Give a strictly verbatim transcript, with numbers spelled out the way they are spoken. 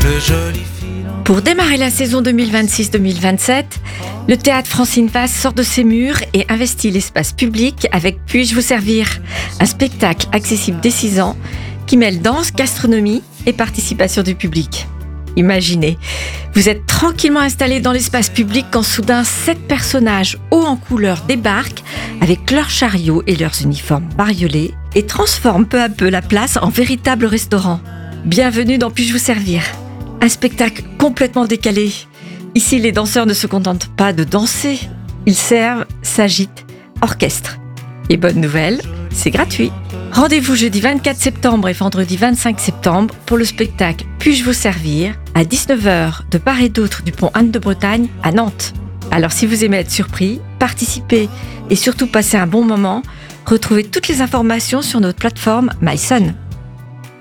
le joli filon. Pour démarrer la saison deux mille vingt-six deux mille vingt-sept, le théâtre Francine Vasse sort de ses murs et investit l'espace public avec Puis-je vous servir ? Un spectacle accessible dès six ans qui mêle danse, gastronomie et participation du public. Imaginez, vous êtes tranquillement installé dans l'espace public quand soudain sept personnages hauts en couleur débarquent avec leurs chariots et leurs uniformes bariolés et transforment peu à peu la place en véritable restaurant. Bienvenue dans Puis-je vous servir ? Un spectacle complètement décalé. Ici, les danseurs ne se contentent pas de danser. Ils servent, s'agitent, orchestrent. Et bonne nouvelle, c'est gratuit. Rendez-vous jeudi vingt-quatre septembre et vendredi vingt-cinq septembre pour le spectacle Puis-je vous servir à dix-neuf heures de part et d'autre du pont Anne de Bretagne à Nantes. Alors si vous aimez être surpris, participez et surtout passer un bon moment, retrouvez toutes les informations sur notre plateforme MySun.